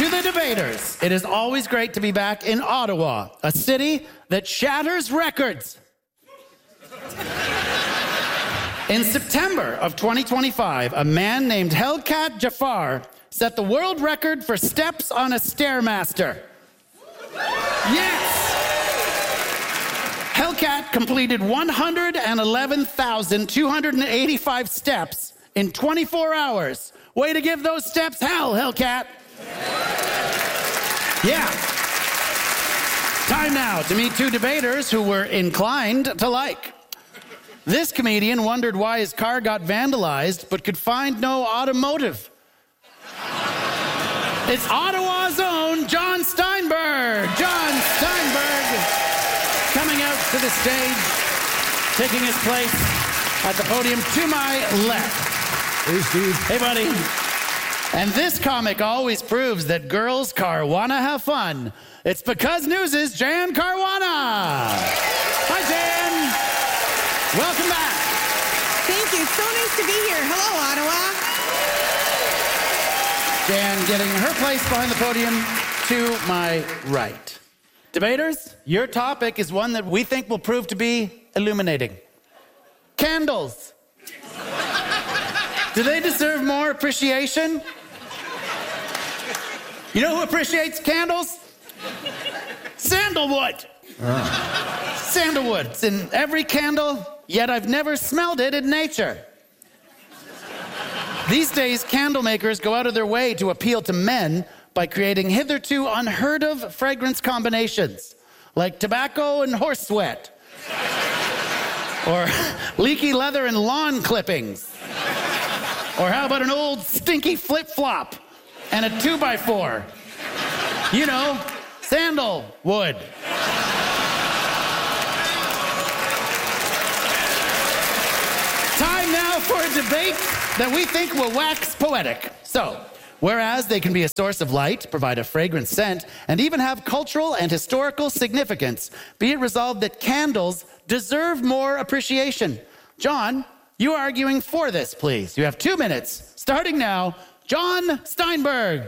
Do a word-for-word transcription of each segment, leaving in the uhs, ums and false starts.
To the debaters, it is always great to be back in Ottawa, a city that shatters records. In September of twenty twenty-five, a man named Hellcat Jafar set the world record for steps on a Stairmaster. Yes! Hellcat completed one hundred eleven thousand two hundred eighty-five steps in twenty-four hours. Way to give those steps hell, Hellcat. Yeah. Time now to meet two debaters who were inclined to like. This comedian wondered why his car got vandalized but could find no automotive. It's Ottawa's own Jon Steinberg. Jon Steinberg coming out to the stage, taking his place at the podium to my left. Hey, Steve. Hey, buddy. And this comic always proves that girls Caruana have fun. It's Because News' Jan Caruana. Hi, Jan. Welcome back. Thank you. So nice to be here. Hello, Ottawa. Jan getting her place behind the podium to my right. Debaters, your topic is one that we think will prove to be illuminating. Candles. Do they deserve more appreciation? You know who appreciates candles? Sandalwood. Oh. Sandalwood. It's in every candle, yet I've never smelled it in nature. These days, candle makers go out of their way to appeal to men by creating hitherto unheard of fragrance combinations, like tobacco and horse sweat, or leaky leather and lawn clippings, or how about an old stinky flip-flop and a two by four? You know, sandalwood. Time now for a debate that we think will wax poetic. So, whereas they can be a source of light, provide a fragrant scent, and even have cultural and historical significance, be it resolved that candles deserve more appreciation. Jon, you are arguing for this, please. You have two minutes. Starting now, Jon Steinberg.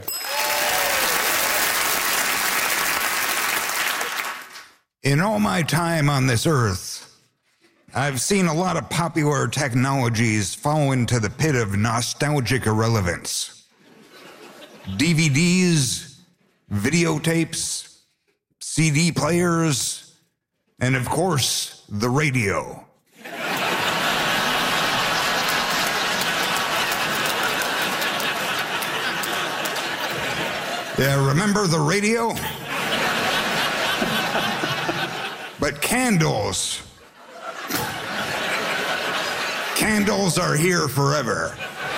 In all my time on this earth, I've seen a lot of popular technologies fall into the pit of nostalgic irrelevance. D V Ds, videotapes, C D players, and of course, the radio. Yeah, remember the radio? But candles, candles are here forever.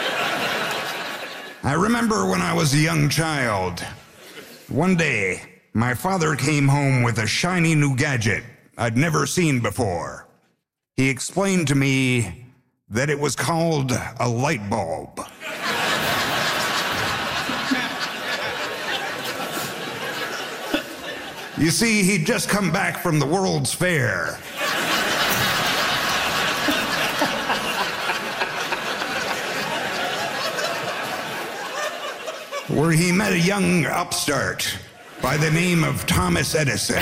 I remember when I was a young child, one day, my father came home with a shiny new gadget I'd never seen before. He explained to me that it was called a light bulb. You see, he'd just come back from the World's Fair. Where he met a young upstart by the name of Thomas Edison.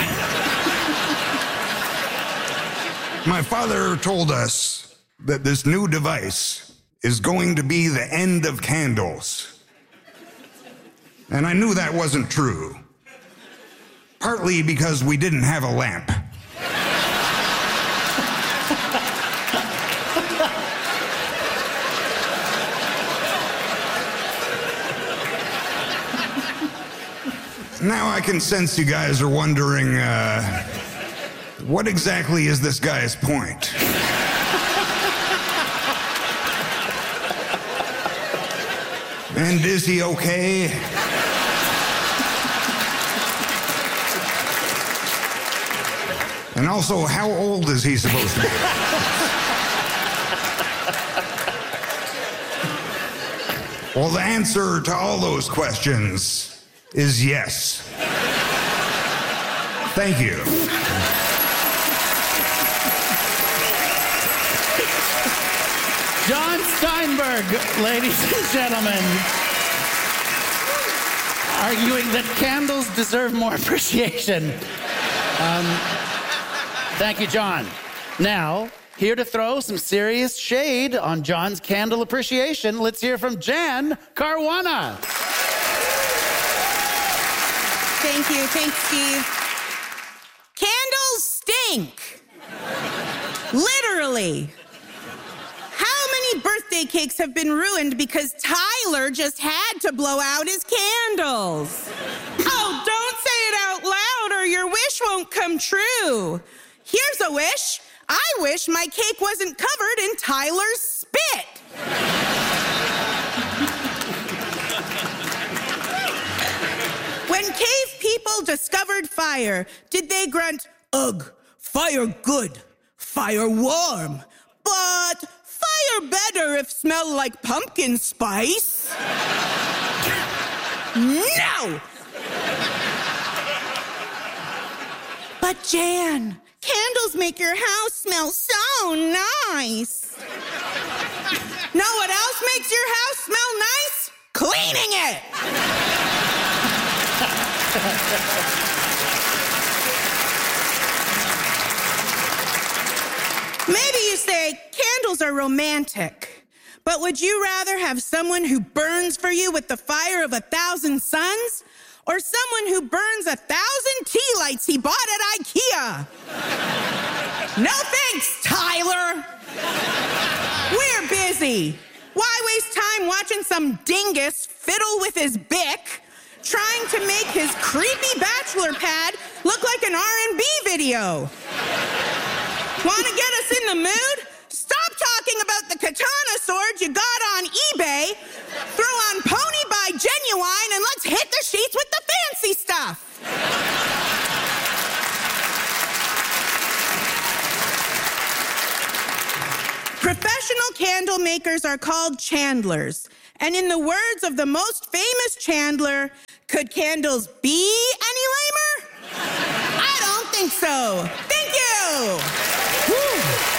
My father told us that this new device is going to be the end of candles. And I knew that wasn't true. Partly because we didn't have a lamp. Now I can sense you guys are wondering, uh, what exactly is this guy's point? And is he okay? And also, how old is he supposed to be? Well, the answer to all those questions is yes. Thank you. Jon Steinberg, ladies and gentlemen. arguing that candles deserve more appreciation. Um, thank you, John. Now, here to throw some serious shade on John's candle appreciation, let's hear from Jan Caruana. Thank you. Thanks, Steve. Candles stink. Literally. How many birthday cakes have been ruined because Tyler just had to blow out his candles? Oh, don't say it out loud or your wish won't come true. Here's a wish. I wish my cake wasn't covered in Tyler's spit. When cave people discovered fire, did they grunt, ugh, fire good, fire warm, but fire better if smell like pumpkin spice? No! But Jan, candles make your house smell so nice. Know what else makes your house smell nice? Cleaning it! Maybe you say candles are romantic, but would you rather have someone who burns for you with the fire of a thousand suns, or someone who burns a thousand tea lights he bought at IKEA? No thanks, Tyler. We're busy. Why waste time watching some dingus fiddle with his Bic, trying to make his creepy bachelor pad look like an R and B video? Want to get us in the mood? Stop talking about the katana sword you got on eBay, throw on Pony by Genuine, and let's hit the sheets with the fancy stuff. Professional candle makers are called chandlers. And in the words of the most famous chandler, could candles be any lamer? I don't think so. Thank you. Woo.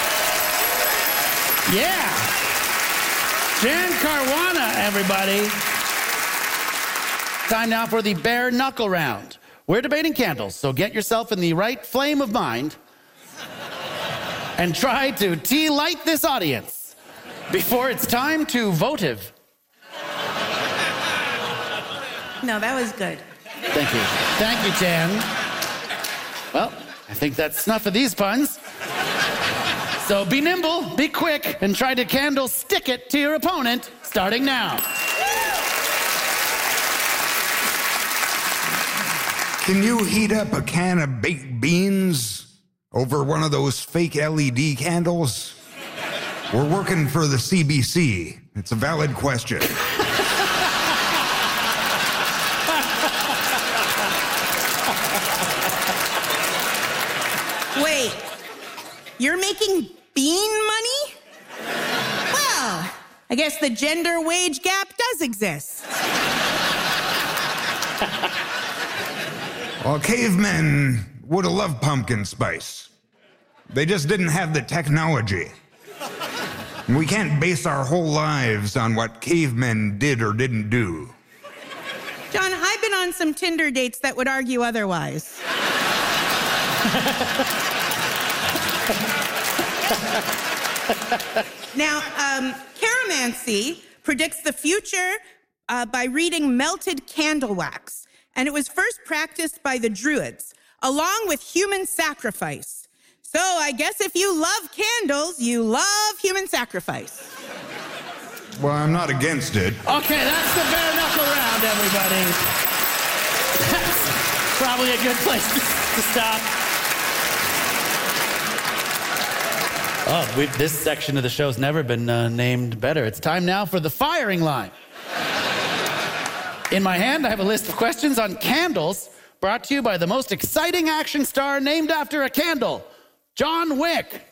Yeah. Jan Caruana, everybody. Time now for the bare knuckle round. We're debating candles, so get yourself in the right flame of mind and try to tea light this audience before it's time to votive. No, that was good. Thank you. Thank you, Jan. Well, I think that's enough of these puns. So be nimble, be quick, and try to candle stick it to your opponent, starting now. Can you heat up a can of baked beans over one of those fake L E D candles? We're working for the C B C. It's a valid question. Wait, you're making bean money? Well, I guess the gender wage gap does exist. Well, cavemen would have loved pumpkin spice. They just didn't have the technology. We can't base our whole lives on what cavemen did or didn't do. John, I've been on some Tinder dates that would argue otherwise. Now, um, Caramancy predicts the future uh, by reading melted candle wax. And it was first practiced by the Druids, along with human sacrifice. So I guess if you love candles, you love human sacrifice. Well, I'm not against it. Okay, that's the bare knuckle round, everybody. That's probably a good place to, to stop. Oh, we, this section of the show's never been uh, named better. It's time now for the firing line. In my hand, I have a list of questions on candles brought to you by the most exciting action star named after a candle, John Wick.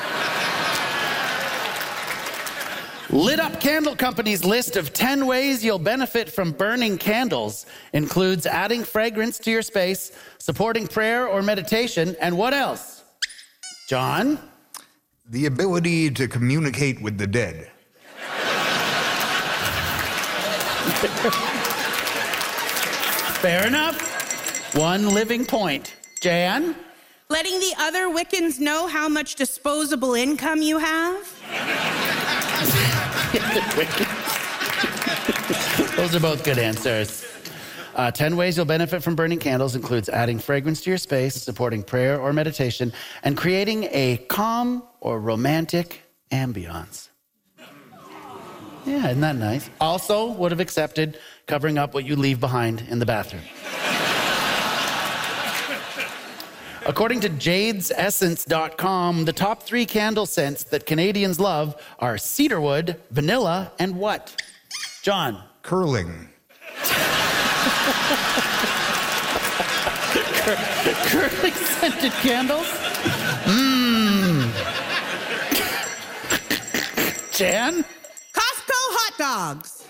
Lit Up Candle Company's list of ten ways you'll benefit from burning candles includes adding fragrance to your space, supporting prayer or meditation, and what else? John? The ability to communicate with the dead. Fair enough. One living point. Jan? Letting the other Wiccans know how much disposable income you have. Those are both good answers. Uh, ten ways you'll benefit from burning candles includes adding fragrance to your space, supporting prayer or meditation, and creating a calm or romantic ambiance. Yeah, isn't that nice? Also would have accepted covering up what you leave behind in the bathroom. According to jades essence dot com, the top three candle scents that Canadians love are cedarwood, vanilla, and what? John? Curling. Curling scented candles? Mmm. Jan? Costco hot dogs.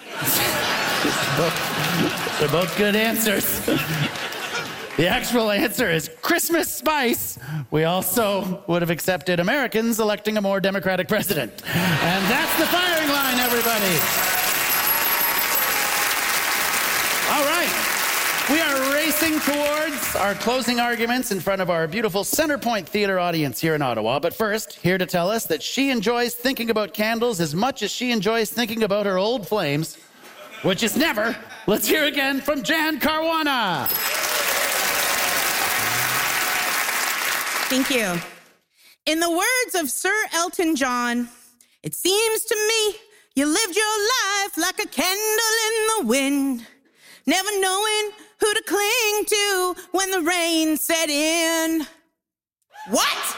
They're both good answers. The actual answer is Christmas spice. We also would have accepted Americans electing a more democratic president. And that's the firing line, everybody. All right. We are racing towards our closing arguments in front of our beautiful Centerpoint Theatre audience here in Ottawa. But first, here to tell us that she enjoys thinking about candles as much as she enjoys thinking about her old flames, which is never. Let's hear again from Jan Caruana. Thank you. In the words of Sir Elton John, it seems to me you lived your life like a candle in the wind, never knowing who to cling to when the rain set in. What?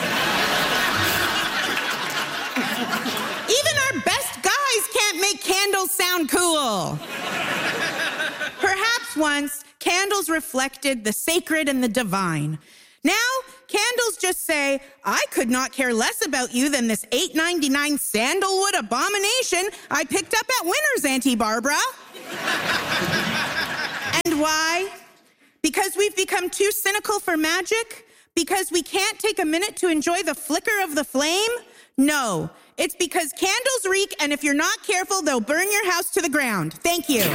Even our best guys can't make candles sound cool. Perhaps once, candles reflected the sacred and the divine. Now, candles just say, I could not care less about you than this eight ninety-nine sandalwood abomination I picked up at Winners, Auntie Barbara. And why? Because we've become too cynical for magic? Because we can't take a minute to enjoy the flicker of the flame? No, it's because candles reek, and if you're not careful, they'll burn your house to the ground. Thank you.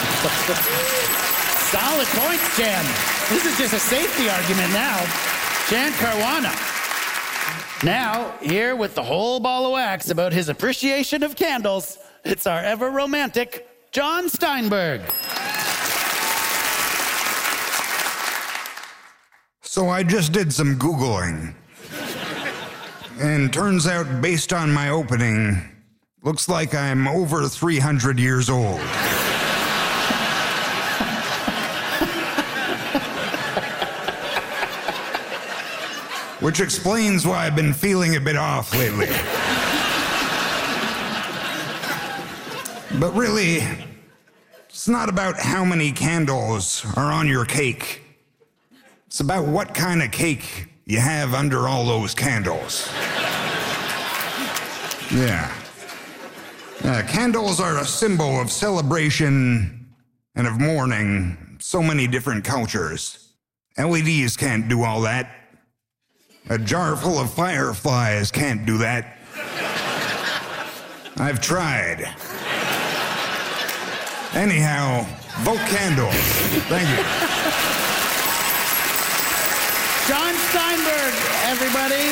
Solid points, Jan. This is just a safety argument now. Jan Caruana. Now, here with the whole ball of wax about his appreciation of candles, it's our ever romantic John Steinberg. So I just did some Googling. And turns out, based on my opening, looks like I'm over three hundred years old. Which explains why I've been feeling a bit off lately. But really, it's not about how many candles are on your cake. It's about what kind of cake you have under all those candles. Yeah. Uh, candles are a symbol of celebration and of mourning in so many different cultures. L E Ds can't do all that. A jar full of fireflies can't do that. I've tried. Anyhow, vote candles. Thank you. John Steinberg, everybody.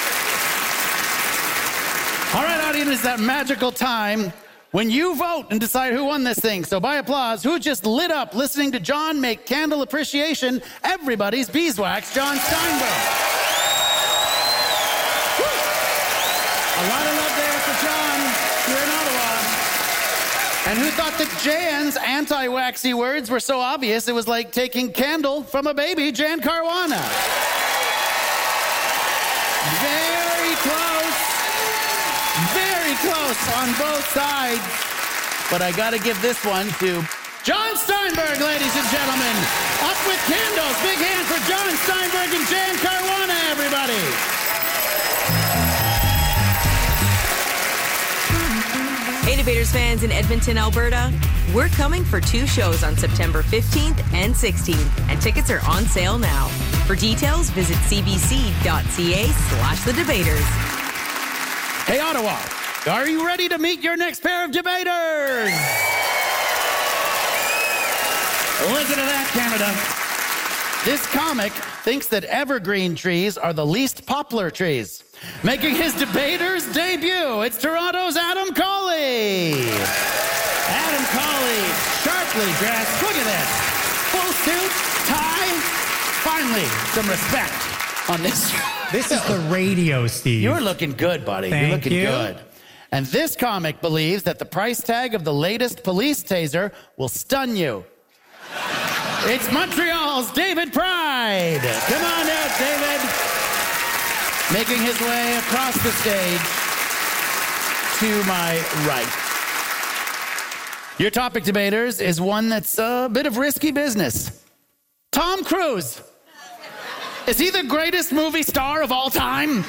All right, audience, it's that magical time when you vote and decide who won this thing. So by applause, who just lit up listening to John make candle appreciation everybody's beeswax? John Steinberg. A lot of love there for John here in Ottawa. And who thought that Jan's anti-waxy words were so obvious it was like taking candle from a baby? Jan Caruana. Very close. Very close on both sides. But I gotta give this one to John Steinberg, ladies and gentlemen. Up with candles. Big hand for John Steinberg and Jan Caruana, everybody. Hey, Debaters fans in Edmonton, Alberta. We're coming for two shows on September fifteenth and sixteenth, and tickets are on sale now. For details, visit cbc.ca slash the debaters. Hey, Ottawa, are you ready to meet your next pair of debaters? Listen to that, Canada. This comic thinks that evergreen trees are the least poplar trees. Making his debater's debut, it's Toronto's Adam Colley. Adam Colley, sharply dressed. Look at this. Full suit, tie. Finally, some respect on this. This is the radio, Steve. You're looking good, buddy. Thank You're looking you. good. And this comic believes that the price tag of the latest police taser will stun you. It's Montreal's David Pride. Come on out, David. Making his way across the stage to my right. Your topic, debaters, is one that's a bit of risky business. Tom Cruise. Is he the greatest movie star of all time?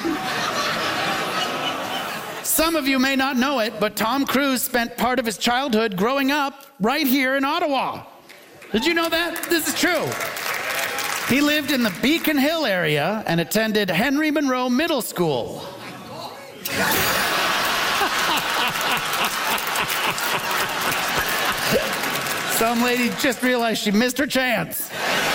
Some of you may not know it, but Tom Cruise spent part of his childhood growing up right here in Ottawa. Did you know that? This is true. He lived in the Beacon Hill area and attended Henry Monroe Middle School. Some lady just realized she missed her chance.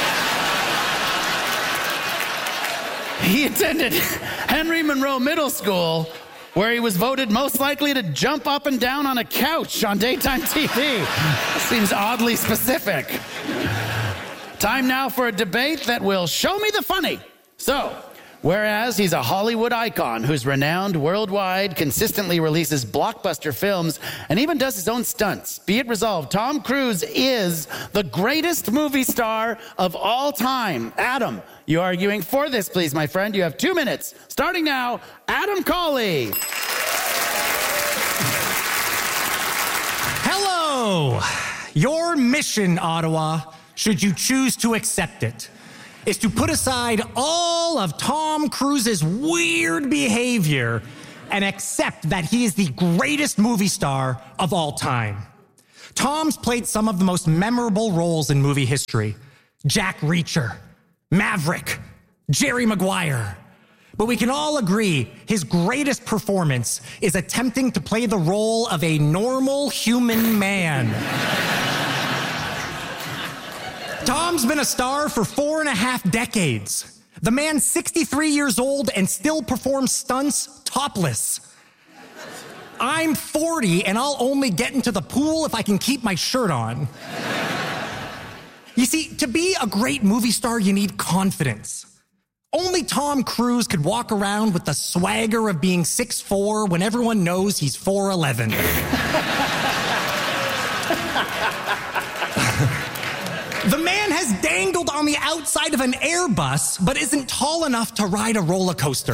He attended Henry Monroe Middle School, where he was voted most likely to jump up and down on a couch on daytime T V. Seems oddly specific. Time now for a debate that will show me the funny. So, whereas he's a Hollywood icon who's renowned worldwide, consistently releases blockbuster films, and even does his own stunts, be it resolved, Tom Cruise is the greatest movie star of all time. Adam, you arguing for this, please, my friend. You have two minutes. Starting now, Adam Colley. Hello. Your mission, Ottawa, should you choose to accept it, is to put aside all of Tom Cruise's weird behavior and accept that he is the greatest movie star of all time. Tom's played some of the most memorable roles in movie history. Jack Reacher, Maverick, Jerry Maguire. But we can all agree his greatest performance is attempting to play the role of a normal human man. Tom's been a star for four and a half decades. The man's sixty-three years old and still performs stunts topless. I'm forty and I'll only get into the pool if I can keep my shirt on. You see, to be a great movie star, you need confidence. Only Tom Cruise could walk around with the swagger of being six foot four when everyone knows he's four eleven. The man has dangled on the outside of an Airbus, but isn't tall enough to ride a roller coaster.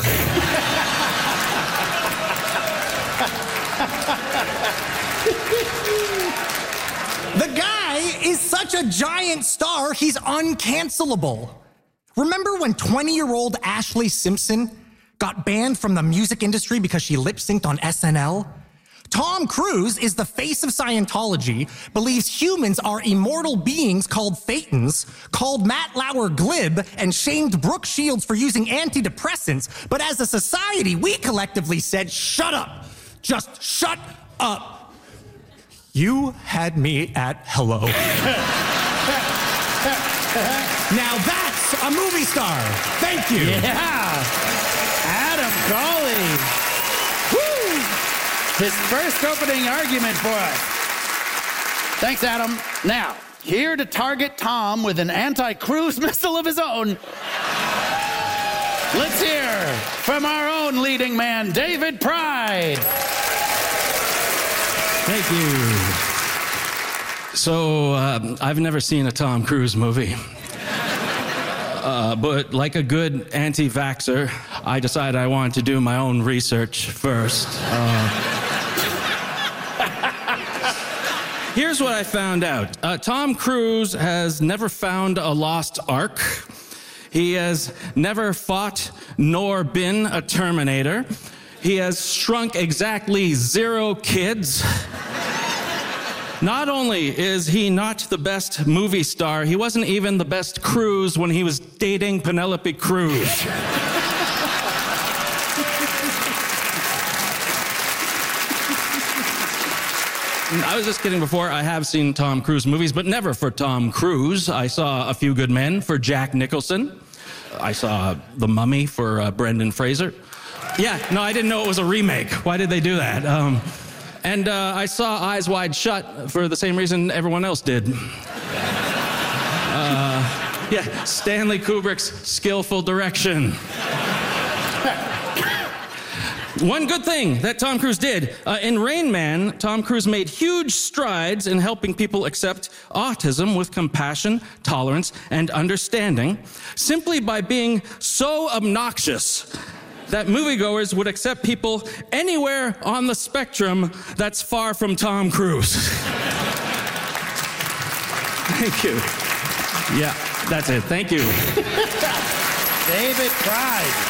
The guy is such a giant star, he's uncancelable. Remember when twenty-year-old Ashley Simpson got banned from the music industry because she lip-synced on S N L? Tom Cruise is the face of Scientology, believes humans are immortal beings called Thetans, called Matt Lauer glib, and shamed Brooke Shields for using antidepressants. But as a society, we collectively said, shut up. Just shut up. You had me at hello. Now that's a movie star. Thank you. Yeah. Adam Colley. Woo! His first opening argument for us. Thanks, Adam. Now, here to target Tom with an anti-cruise missile of his own. Let's hear from our own leading man, David Pride. Thank you. So, um, I've never seen a Tom Cruise movie. Uh, but like a good anti-vaxxer, I decided I wanted to do my own research first. Uh, here's what I found out. Uh, Tom Cruise has never found a lost ark. He has never fought nor been a Terminator. He has shrunk exactly zero kids. Not only is he not the best movie star, he wasn't even the best Cruise when he was dating Penelope Cruz. I was just kidding before. I have seen Tom Cruise movies, but never for Tom Cruise. I saw A Few Good Men for Jack Nicholson. I saw The Mummy for uh, Brendan Fraser. Yeah, no, I didn't know it was a remake. Why did they do that? Um, and uh, I saw Eyes Wide Shut for the same reason everyone else did. Uh, yeah, Stanley Kubrick's skillful direction. One good thing that Tom Cruise did. Uh, in Rain Man, Tom Cruise made huge strides in helping people accept autism with compassion, tolerance, and understanding, simply by being so obnoxious that moviegoers would accept people anywhere on the spectrum that's far from Tom Cruise. Thank you. Yeah, that's it. Thank you. David Pride.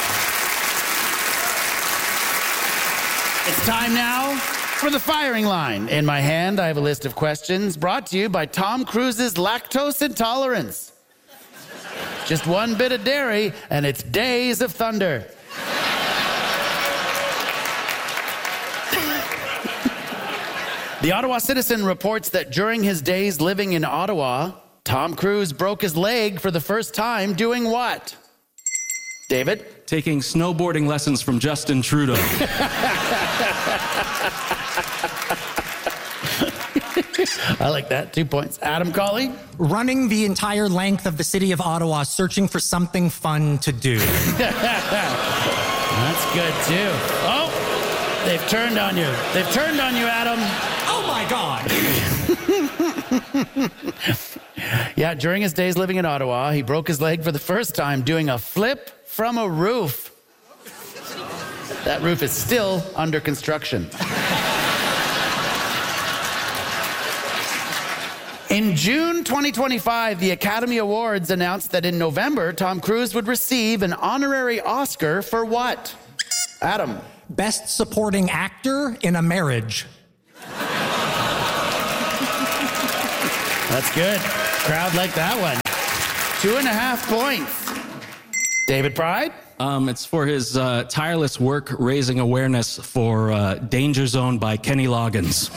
It's time now for the firing line. In my hand, I have a list of questions brought to you by Tom Cruise's lactose intolerance. Just one bit of dairy, and it's days of thunder. The Ottawa Citizen reports that during his days living in Ottawa, Tom Cruise broke his leg for the first time doing what? David? Taking snowboarding lessons from Justin Trudeau. I like that. Two points. Adam Colley? Running the entire length of the city of Ottawa, searching for something fun to do. That's good, too. Oh, they've turned on you. They've turned on you, Adam. Oh, my God. Yeah, during his days living in Ottawa, he broke his leg for the first time doing a flip from a roof. That roof is still under construction. In June twenty twenty-five, the Academy Awards announced that in November, Tom Cruise would receive an honorary Oscar for what? Adam? Best supporting actor in a marriage. That's good. Crowd liked that one. Two and a half points. David Pride? Um, it's for his uh, tireless work raising awareness for uh, Danger Zone by Kenny Loggins.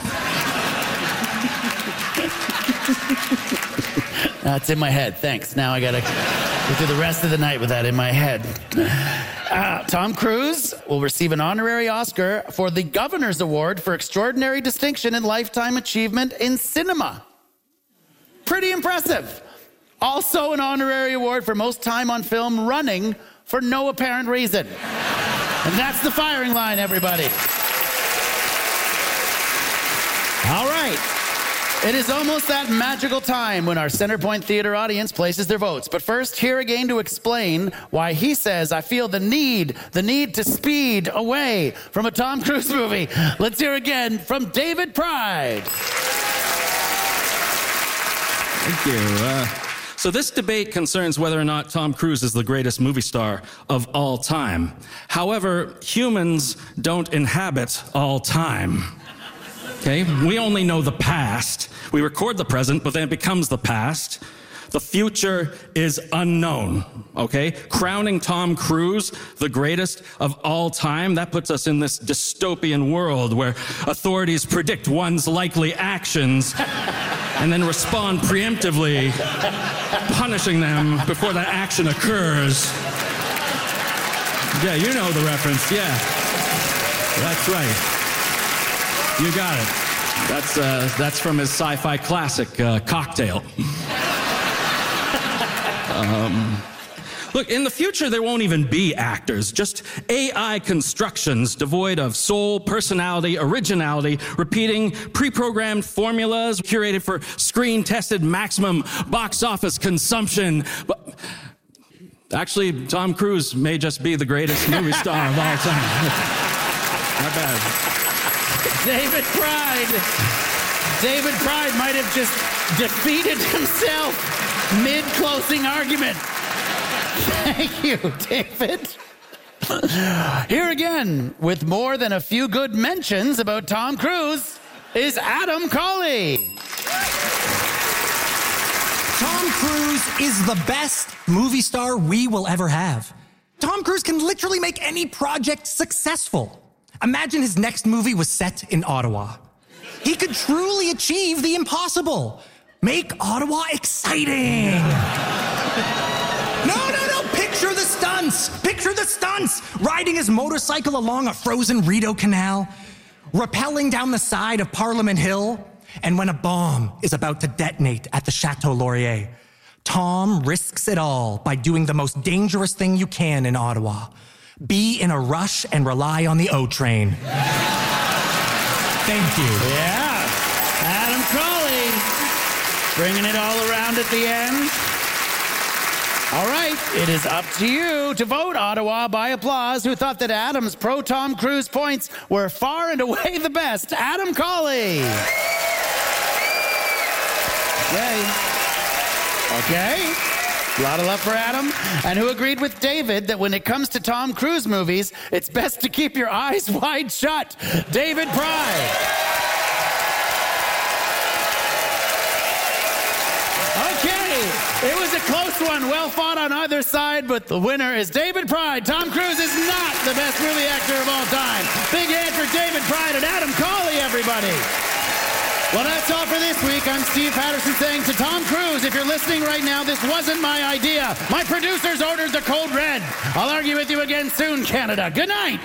That's in my head. Thanks. Now I gotta go through the rest of the night with that in my head. Uh, Tom Cruise will receive an honorary Oscar for the Governor's Award for Extraordinary Distinction and Lifetime Achievement in Cinema. Pretty impressive. Also an honorary award for most time on film running for no apparent reason. And that's the firing line, everybody. All right. It is almost that magical time when our Centerpoint Theatre audience places their votes. But first, here again to explain why he says, I feel the need, the need to speed away from a Tom Cruise movie. Let's hear again from David Pride. Thank you. Uh, so this debate concerns whether or not Tom Cruise is the greatest movie star of all time. However, humans don't inhabit all time. Okay? We only know the past. We record the present, but then it becomes the past. The future is unknown, okay? Crowning Tom Cruise the greatest of all time, that puts us in this dystopian world where authorities predict one's likely actions and then respond preemptively, punishing them before that action occurs. Yeah, you know the reference, yeah. That's right. You got it. That's, uh, that's from his sci-fi classic, uh, Cocktail. Um, look, in the future, there won't even be actors, just A I constructions devoid of soul, personality, originality, repeating pre-programmed formulas curated for screen-tested maximum box office consumption. But actually, Tom Cruise may just be the greatest movie star of all time. Not bad. David Pride. David Pride might have just defeated himself mid-closing argument. Thank you, David. Here again, with more than a few good mentions about Tom Cruise, is Adam Colley. Tom Cruise is the best movie star we will ever have. Tom Cruise can literally make any project successful. Imagine his next movie was set in Ottawa. He could truly achieve the impossible. Make Ottawa exciting. No, no, no. Picture the stunts. Picture the stunts. Riding his motorcycle along a frozen Rideau Canal, rappelling down the side of Parliament Hill, and when a bomb is about to detonate at the Chateau Laurier, Tom risks it all by doing the most dangerous thing you can in Ottawa. Be in a rush and rely on the O train. Thank you. Yeah. Adam Crawley bringing it all around at the end. All right, it is up to you to vote, Ottawa, by applause, who thought that Adam's pro-Tom Cruise points were far and away the best. Adam Cawley. Yay. Okay. A lot of love for Adam. And who agreed with David that when it comes to Tom Cruise movies, it's best to keep your eyes wide shut. David Pride. Okay, it was a close one, well fought on either side, but the winner is David Pride. Tom Cruise is not the best movie actor of all time. Big hand for David Pride and Adam Cawley, everybody. Well, that's all for this week. I'm Steve Patterson saying to Tom Cruise, if you're listening right now, this wasn't my idea. My producers ordered the Code Red. I'll argue with you again soon, Canada. Good night.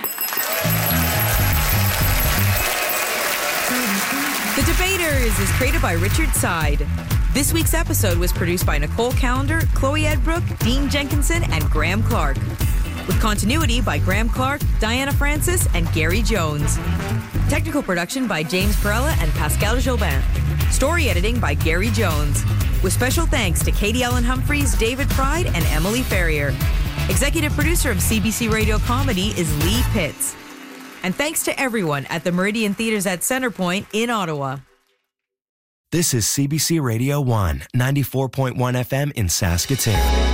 The Debaters is created by Richard Side. This week's episode was produced by Nicole Callender, Chloe Edbrook, Dean Jenkinson, and Graham Clark. With continuity by Graham Clark, Diana Francis, and Gary Jones. Technical production by James Perella and Pascal Jobin. Story editing by Gary Jones. With special thanks to Katie Ellen Humphreys, David Pride, and Emily Ferrier. Executive producer of C B C Radio Comedy is Lee Pitts. And thanks to everyone at the Meridian Theatres at Centrepoint in Ottawa. This is C B C Radio one, ninety-four point one F M in Saskatoon.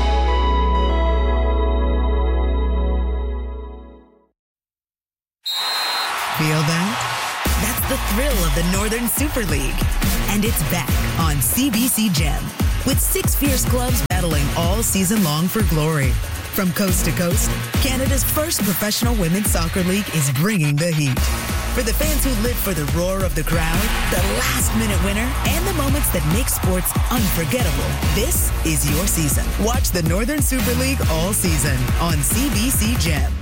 Feel that? That's the thrill of the Northern Super League. And it's back on C B C Gem, with six fierce clubs battling all season long for glory. From coast to coast, Canada's first professional women's soccer league is bringing the heat. For the fans who live for the roar of the crowd, the last-minute winner, and the moments that make sports unforgettable, this is your season. Watch the Northern Super League all season on C B C Gem.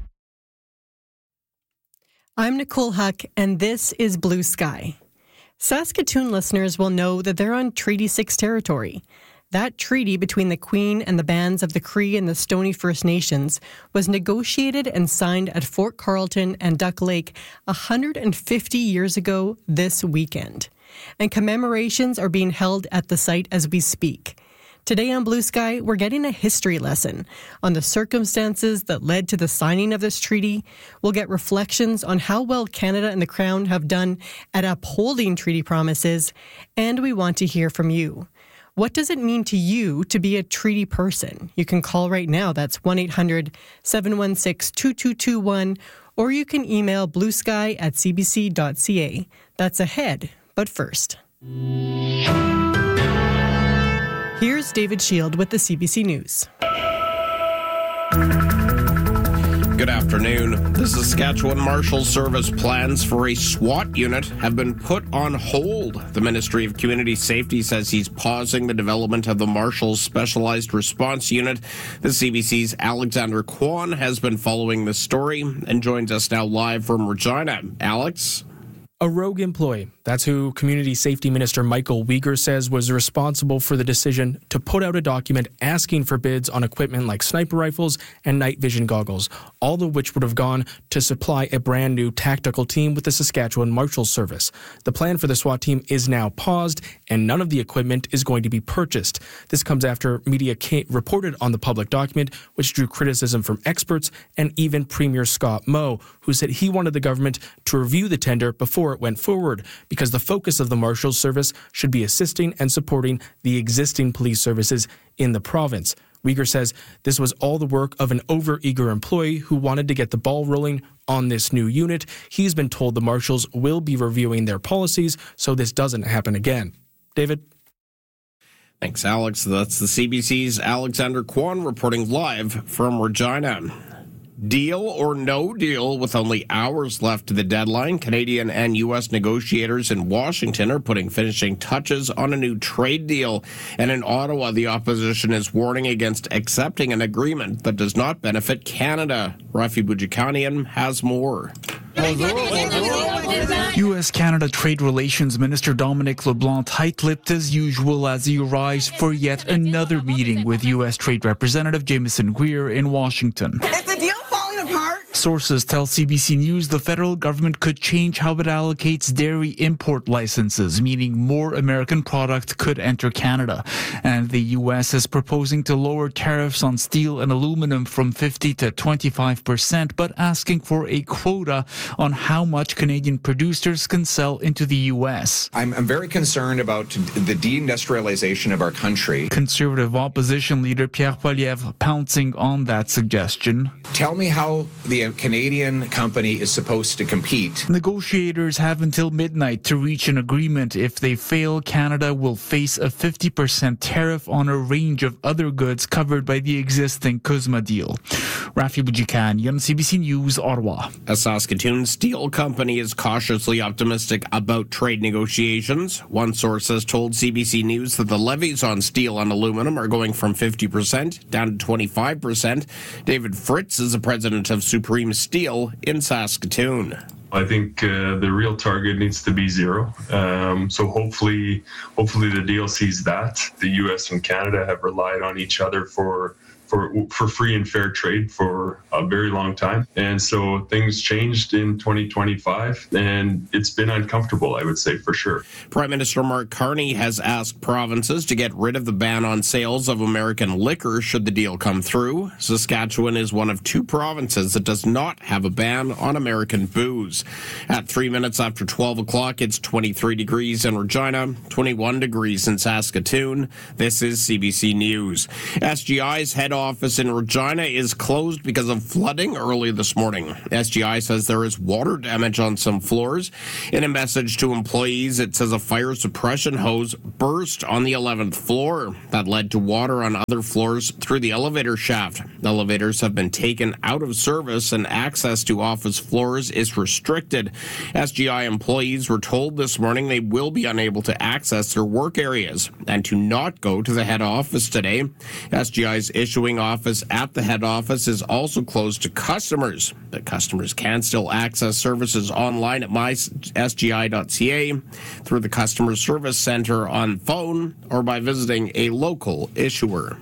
I'm Nicole Huck, and this is Blue Sky. Saskatoon listeners will know that they're on Treaty six territory. That treaty between the Queen and the bands of the Cree and the Stoney First Nations was negotiated and signed at Fort Carlton and Duck Lake one hundred fifty years ago this weekend. And commemorations are being held at the site as we speak. Today on Blue Sky, we're getting a history lesson on the circumstances that led to the signing of this treaty. We'll get reflections on how well Canada and the Crown have done at upholding treaty promises, and we want to hear from you. What does it mean to you to be a treaty person? You can call right now. That's one eight hundred seven one six two two two one, or you can email bluesky at c b c dot c a. That's ahead, but first. Here's David Shield with the C B C News. Good afternoon. The Saskatchewan Marshals Service plans for a SWAT unit have been put on hold. The Ministry of Community Safety says he's pausing the development of the Marshals Specialized Response Unit. The C B C's Alexander Kwan has been following this story and joins us now live from Regina. Alex? A rogue employee. That's who Community Safety Minister Michael Uyghur says was responsible for the decision to put out a document asking for bids on equipment like sniper rifles and night vision goggles, all of which would have gone to supply a brand new tactical team with the Saskatchewan Marshals Service. The plan for the SWAT team is now paused, and none of the equipment is going to be purchased. This comes after media came, reported on the public document, which drew criticism from experts and even Premier Scott Moe, who said he wanted the government to review the tender before it went forward, because the focus of the Marshals Service should be assisting and supporting the existing police services in the province. Uyghur says this was all the work of an overeager employee who wanted to get the ball rolling on this new unit. He's been told the Marshals will be reviewing their policies so this doesn't happen again. David? Thanks, Alex. That's the C B C's Alexander Kwan reporting live from Regina. Deal or no deal? With only hours left to the deadline, Canadian and U S negotiators in Washington are putting finishing touches on a new trade deal. And in Ottawa, the opposition is warning against accepting an agreement that does not benefit Canada. Rafi Boudjikanian has more. U S-Canada Trade Relations Minister Dominic LeBlanc tight-lipped as usual as he arrives for yet another meeting with U S Trade Representative Jameson Greer in Washington. Is the deal falling apart? Sources tell C B C News the federal government could change how it allocates dairy import licenses, meaning more American product could enter Canada. And the U S is proposing to lower tariffs on steel and aluminum from fifty to twenty-five percent, but asking for a quota on how much Canadian producers can sell into the U S. I'm, I'm very concerned about the deindustrialization of our country. Conservative opposition leader Pierre Poilievre pouncing on that suggestion. Tell me how the Canadian company is supposed to compete. Negotiators have until midnight to reach an agreement. If they fail, Canada will face a fifty percent tariff on a range of other goods covered by the existing CUSMA deal. Rafi Boudjikanian, C B C News, Ottawa. A Saskatoon steel company is cautiously optimistic about trade negotiations. One source has told C B C News that the levies on steel and aluminum are going from fifty percent down to twenty-five percent. David Fritz is the president of Supreme Steel in Saskatoon. I think uh, the real target needs to be zero. Um, so hopefully, hopefully the deal sees that. The U S and Canada have relied on each other for for for free and fair trade for a very long time. And so things changed in twenty twenty-five, and it's been uncomfortable, I would say, for sure. Prime Minister Mark Carney has asked provinces to get rid of the ban on sales of American liquor should the deal come through. Saskatchewan is one of two provinces that does not have a ban on American booze. At three minutes after twelve o'clock, it's twenty-three degrees in Regina, twenty-one degrees in Saskatoon. This is C B C News. S G I's head office in Regina is closed because of flooding early this morning. S G I says there is water damage on some floors. In a message to employees, it says a fire suppression hose burst on the eleventh floor. That led to water on other floors through the elevator shaft. Elevators have been taken out of service and access to office floors is restricted. S G I employees were told this morning they will be unable to access their work areas and to not go to the head office today. S G I's issuing office at the head office is also closed to customers. The customers can still access services online at my S G I dot C A, through the customer service center on phone, or by visiting a local issuer.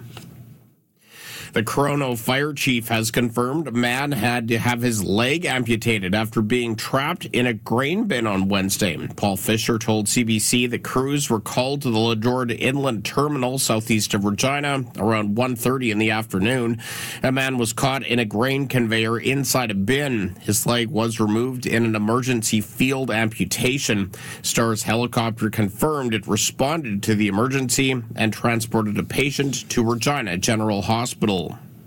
The Corono fire chief has confirmed a man had to have his leg amputated after being trapped in a grain bin on Wednesday. Paul Fisher told C B C that crews were called to the Lodord Inland Terminal southeast of Regina around one thirty in the afternoon. A man was caught in a grain conveyor inside a bin. His leg was removed in an emergency field amputation. Star's helicopter confirmed it responded to the emergency and transported a patient to Regina General Hospital.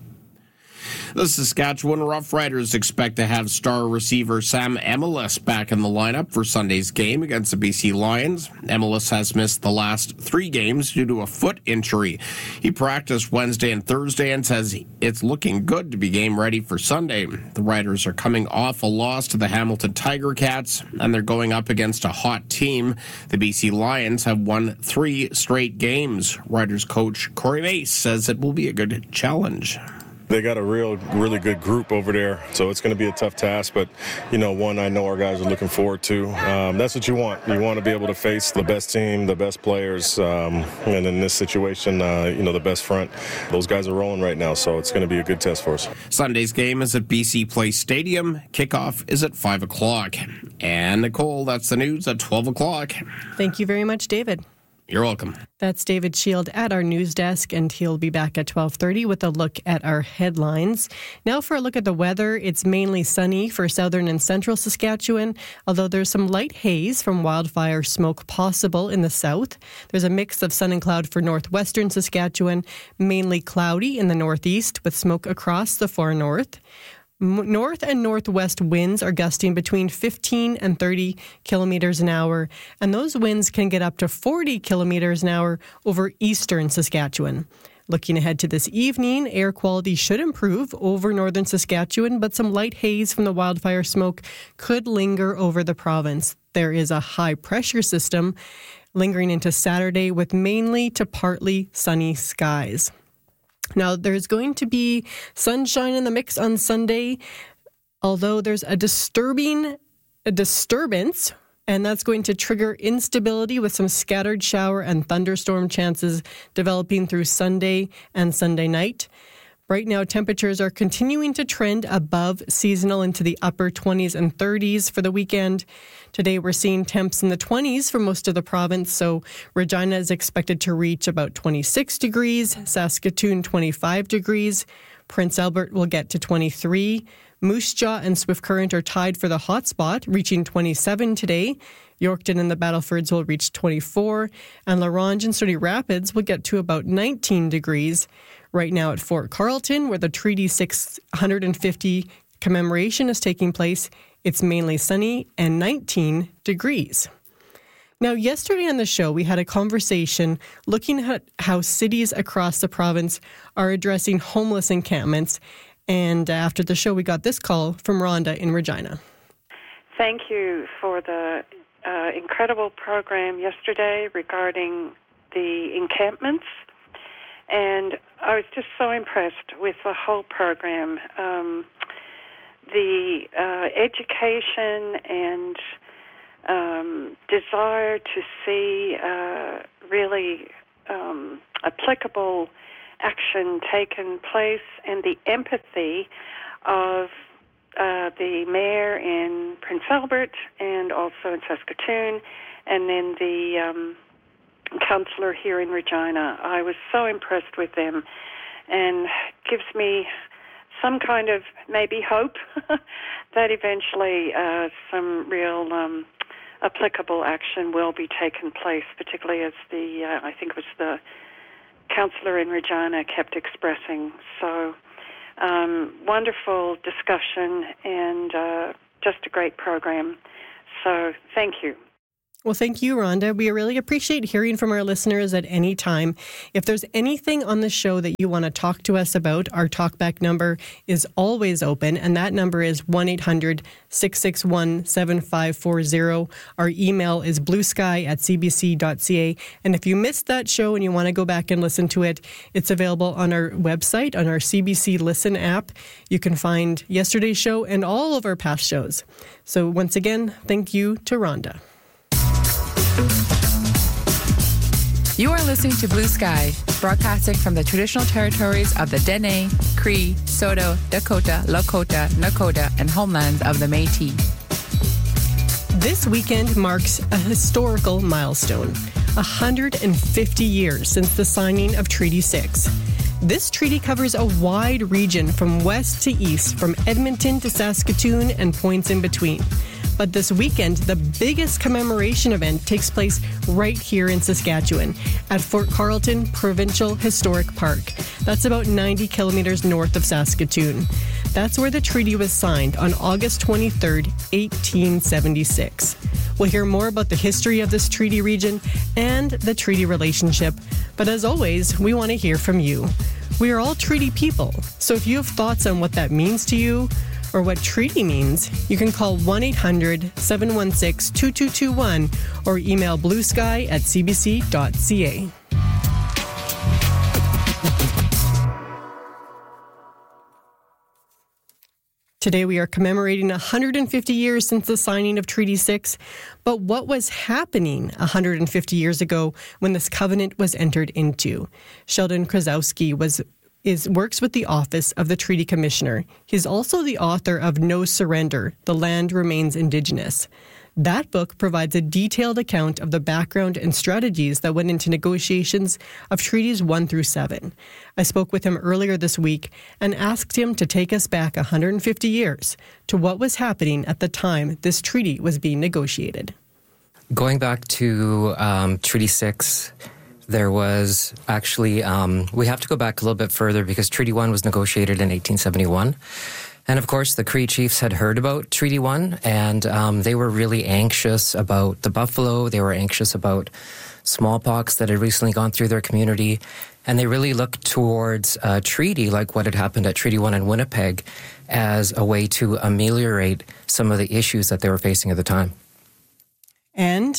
The Saskatchewan Roughriders expect to have star receiver Sam Emilus back in the lineup for Sunday's game against the B C Lions. Emilus has missed the last three games due to a foot injury. He practiced Wednesday and Thursday and says it's looking good to be game ready for Sunday. The Riders are coming off a loss to the Hamilton Tiger Cats, and they're going up against a hot team. The B C Lions have won three straight games. Riders coach Corey Mace says it will be a good challenge. They got a real, really good group over there, so it's going to be a tough task, but, you know, one I know our guys are looking forward to. Um, that's what you want. You want to be able to face the best team, the best players, um, and in this situation, uh, you know, the best front. Those guys are rolling right now, so it's going to be a good test for us. Sunday's game is at B C Place Stadium. Kickoff is at five o'clock. And Nicole, that's the news at twelve o'clock. Thank you very much, David. You're welcome. That's David Shield at our news desk, and he'll be back at twelve thirty with a look at our headlines. Now for a look at the weather. It's mainly sunny for southern and central Saskatchewan, although there's some light haze from wildfire smoke possible in the south. There's a mix of sun and cloud for northwestern Saskatchewan, mainly cloudy in the northeast with smoke across the far north. North and northwest winds are gusting between fifteen and thirty kilometers an hour, and those winds can get up to forty kilometers an hour over eastern Saskatchewan. Looking ahead to this evening, air quality should improve over northern Saskatchewan, but some light haze from the wildfire smoke could linger over the province. There is a high pressure system lingering into Saturday with mainly to partly sunny skies. Now, there's going to be sunshine in the mix on Sunday, although there's a disturbing a disturbance, and that's going to trigger instability with some scattered shower and thunderstorm chances developing through Sunday and Sunday night. Right now, temperatures are continuing to trend above seasonal into the upper twenties and thirties for the weekend. Today, we're seeing temps in the twenties for most of the province, so Regina is expected to reach about twenty-six degrees, Saskatoon twenty-five degrees, Prince Albert will get to twenty-three, Moose Jaw and Swift Current are tied for the hot spot, reaching twenty-seven today. Yorkton and the Battlefords will reach twenty-four, and La Ronge and Sturdy Rapids will get to about nineteen degrees. Right now at Fort Carlton, where the Treaty six hundred fifty commemoration is taking place, it's mainly sunny and nineteen degrees. Now, yesterday on the show, we had a conversation looking at how cities across the province are addressing homeless encampments. And after the show, we got this call from Rhonda in Regina. Thank you for the uh, incredible program yesterday regarding the encampments. And I was just so impressed with the whole program. Um, the uh, education and um, desire to see uh, really um, applicable action taken place, and the empathy of uh, the mayor in Prince Albert and also in Saskatoon, and then the um, councillor here in Regina. I was so impressed with them, and gives me some kind of maybe hope that eventually uh, some real um, applicable action will be taken place, particularly as the, uh, I think it was the councillor in Regina kept expressing. So um, wonderful discussion and uh, just a great program. So thank you. Well, thank you, Rhonda. We really appreciate hearing from our listeners at any time. If there's anything on the show that you want to talk to us about, our talkback number is always open, and that number is one eight hundred six six one seven five four zero. Our email is bluesky at c b c dot c a. And if you missed that show and you want to go back and listen to it, it's available on our website, on our C B C Listen app. You can find yesterday's show and all of our past shows. So once again, thank you to Rhonda. You are listening to Blue Sky, broadcasting from the traditional territories of the Dene, Cree, Saulteaux, Dakota, Lakota, Nakota, and homelands of the Métis. This weekend marks a historical milestone, one hundred fifty years since the signing of Treaty six. This treaty covers a wide region from west to east, from Edmonton to Saskatoon and points in between. But this weekend, the biggest commemoration event takes place right here in Saskatchewan at Fort Carlton Provincial Historic Park. That's about ninety kilometers north of Saskatoon. That's where the treaty was signed on August twenty-third, eighteen seventy-six. We'll hear more about the history of this treaty region and the treaty relationship. But as always, we want to hear from you. We are all treaty people, so if you have thoughts on what that means to you, or what treaty means, you can call one eight hundred seven one six two two two one or email bluesky at c b c dot c a. Today we are commemorating one hundred fifty years since the signing of Treaty six. But what was happening one hundred fifty years ago when this covenant was entered into? Sheldon Krasowski was is works with the Office of the Treaty Commissioner. He's also the author of No Surrender, The Land Remains Indigenous. That book provides a detailed account of the background and strategies that went into negotiations of Treaties one through seven. I spoke with him earlier this week and asked him to take us back one hundred fifty years to what was happening at the time this treaty was being negotiated. Going back to um, Treaty six, there was actually, um, we have to go back a little bit further because Treaty one was negotiated in eighteen seventy-one. And of course, the Cree chiefs had heard about Treaty One, and um, they were really anxious about the buffalo. They were anxious about smallpox that had recently gone through their community. And they really looked towards a treaty like what had happened at Treaty One in Winnipeg as a way to ameliorate some of the issues that they were facing at the time. And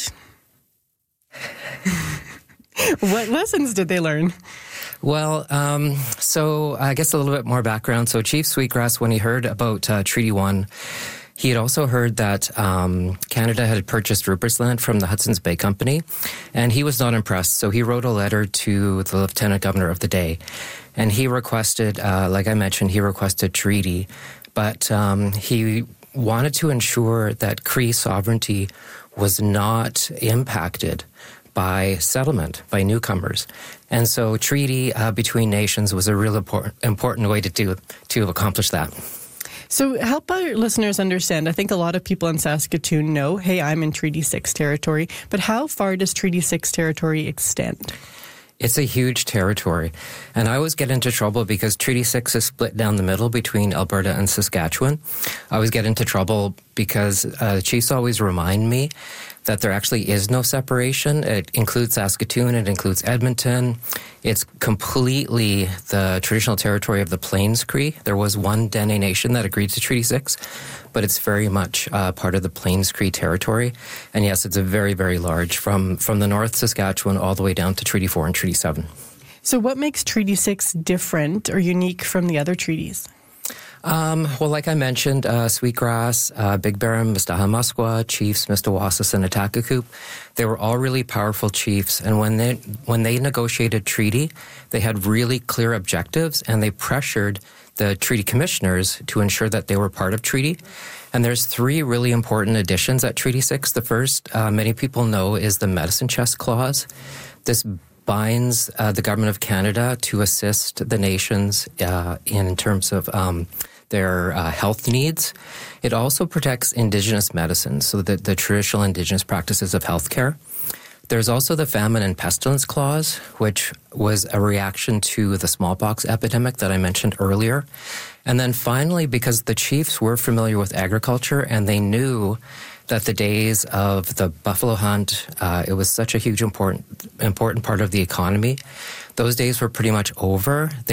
what lessons did they learn? Well, um, so I guess a little bit more background. So Chief Sweetgrass, when he heard about uh, Treaty One, he had also heard that um, Canada had purchased Rupert's Land from the Hudson's Bay Company, and he was not impressed. So he wrote a letter to the Lieutenant Governor of the day, and he requested, uh, like I mentioned, he requested treaty, but um, he wanted to ensure that Cree sovereignty was not impacted by settlement, by newcomers. And so treaty uh, between nations was a real important, important way to do to accomplish that. So help our listeners understand. I think a lot of people in Saskatoon know, hey, I'm in Treaty six territory, but how far does Treaty six territory extend? It's a huge territory. And I always get into trouble because Treaty six is split down the middle between Alberta and Saskatchewan. I always get into trouble because uh, the chiefs always remind me that there actually is no separation. It includes Saskatoon, it includes Edmonton. It's completely the traditional territory of the Plains Cree. There was one Dene Nation that agreed to Treaty six, but it's very much uh, part of the Plains Cree territory. And yes, it's a very, very large, from, from the North Saskatchewan all the way down to Treaty four and Treaty seven. So what makes Treaty six different or unique from the other treaties? Um, well, like I mentioned, uh, Sweetgrass, uh, Big Bear, Mistahamasqua, chiefs, Mistawasis, and Attackakoup, they were all really powerful chiefs. And when they when they negotiated treaty, they had really clear objectives, and they pressured the treaty commissioners to ensure that they were part of treaty. And there's three really important additions at Treaty six. The first, uh, many people know, is the Medicine Chest Clause. This binds uh, the Government of Canada to assist the nations uh, in terms of um, their uh, health needs. It also protects Indigenous medicine, so the, the traditional Indigenous practices of healthcare. There's also the Famine and Pestilence Clause, which was a reaction to the smallpox epidemic that I mentioned earlier. And then finally, because the chiefs were familiar with agriculture and they knew that the days of the buffalo hunt, uh, it was such a huge important important part of the economy. Those days were pretty much over. They